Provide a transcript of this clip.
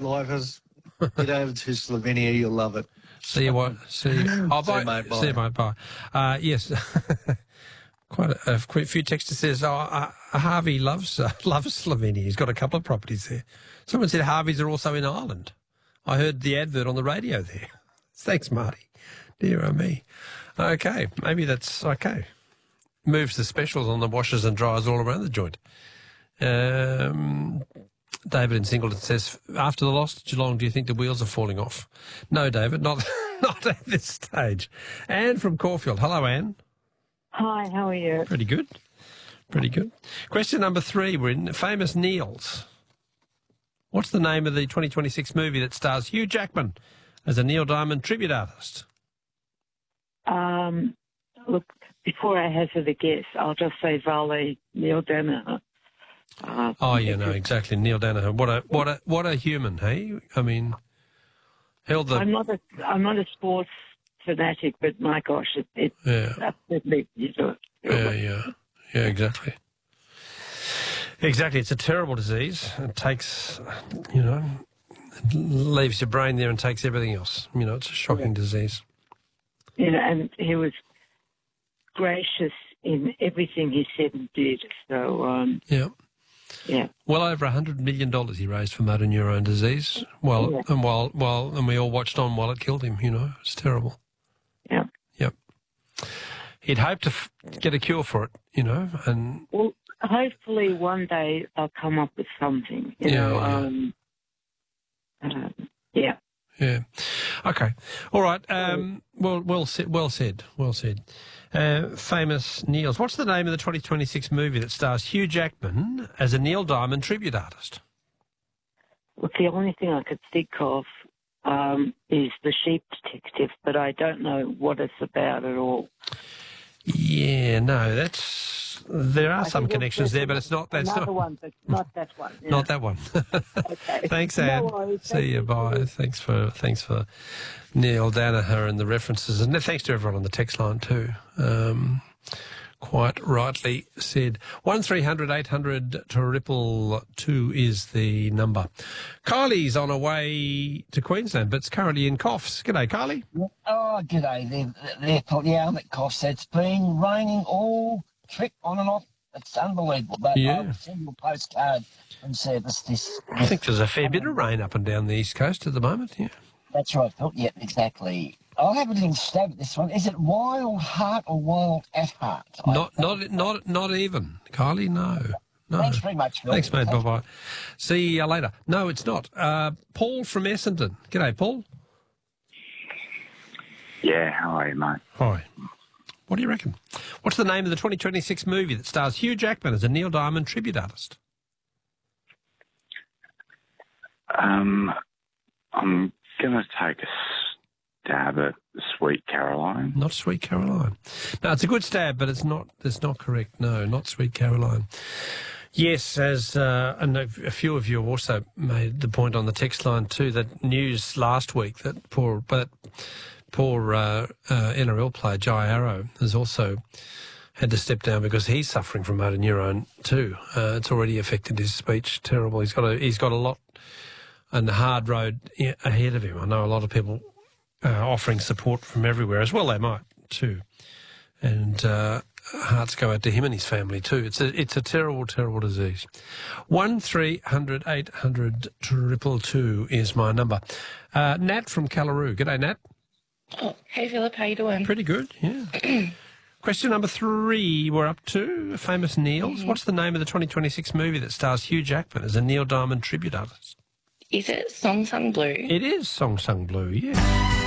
lifers. Get over to Slovenia, you'll love it. See you what? See. Oh, See you, bye. mate, bye. See you, mate. Bye. Yes. Quite a few texters says, Harvey loves Slovenia. He's got a couple of properties there. Someone said Harveys are also in Ireland. I heard the advert on the radio there. Thanks, Marty. Dear me. Okay, maybe that's okay. Moves the specials on the washers and dryers all around the joint. David in Singleton says, after the loss to Geelong, do you think the wheels are falling off? No, David, not at this stage. Anne from Caulfield. Hello, Anne. Hi, how are you? Pretty good. Pretty good. Question number 3. We're in Famous Neils. What's the name of the 2026 movie that stars Hugh Jackman as a Neil Diamond tribute artist? Look, before I hazard a guess, I'll just say Valet Neil Danaher. Exactly. Neil Danaher. What a human, hey? I mean, held the. I'm not a sports fanatic, but my gosh, it's absolutely. Yeah, exactly. Exactly. It's a terrible disease. It takes, leaves your brain there and takes everything else. It's a shocking disease. And he was gracious in everything he said and did. So, yeah. Well over $100 million he raised for motor neurone disease. And we all watched on while it killed him. It's terrible. Yeah. Yep. He'd hoped to get a cure for it. And well, hopefully one day they'll come up with something. Yeah. Okay. All right. Well said. Famous Neils. What's the name of the 2026 movie that stars Hugh Jackman as a Neil Diamond tribute artist? Look, the only thing I could think of is The Sheep Detective, but I don't know what it's about at all. Yeah, no, there are some connections there, but it's not. That's another not one, but not that one. Yeah. Not that one. Okay. Thanks, Anne. No worries. See you. Bye. Thanks for Neil Danaher and the references, and thanks to everyone on the text line too. Quite rightly said. 1300 800 222 is the number. Kylie's on her way to Queensland, but it's currently in Coffs. G'day, Kylie. Oh, g'day. They're I'm at Coffs. It's been raining all trip on and off. It's unbelievable. But I'll send you a postcard and say this. I think there's a fair bit of rain up and down the East Coast at the moment, yeah. That's right, Phil. Yeah, exactly. I'll have a little stab at this one. Is it Wild Heart or Wild at Heart? Not even, Kylie. No. Thanks very much, Phil. Thanks, mate. Bye-bye. See you later. No, it's not. Paul from Essendon. G'day, Paul. Yeah, how are you, mate? Hi. What do you reckon? What's the name of the 2026 movie that stars Hugh Jackman as a Neil Diamond tribute artist? I'm going to take a stab at Sweet Caroline. Not Sweet Caroline. No, it's a good stab, but it's not correct. No, not Sweet Caroline. Yes, and a few of you have also made the point on the text line too, that news last week that poor NRL player Jai Arrow has also had to step down because he's suffering from motor neurone too. It's already affected his speech. Terrible. He's got a lot and a hard road ahead of him. I know a lot of people offering support from everywhere, as well they might too. And hearts go out to him and his family too. It's a terrible, terrible disease. 1300 800 222 is my number. Nat from Callaroo. G'day, Nat. Oh, hey, Philip. How you doing? Pretty good, yeah. Question number 3, we're up to Famous Neils. Mm-hmm. What's the name of the 2026 movie that stars Hugh Jackman as a Neil Diamond tribute artist? Is it Song Sung Blue? It is Song Sung Blue, yeah.